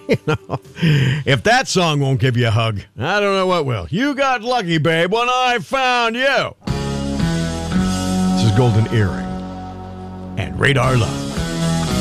If that song won't give you a hug, I don't know what will. You got lucky, babe, when I found you. This is Golden Earring and Radar Love.